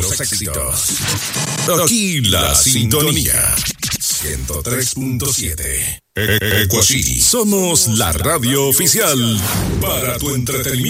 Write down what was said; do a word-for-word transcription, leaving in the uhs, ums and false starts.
los éxitos. Aquí la sintonía. ciento tres punto siete. Ecuasí. Somos la radio oficial para tu entretenimiento.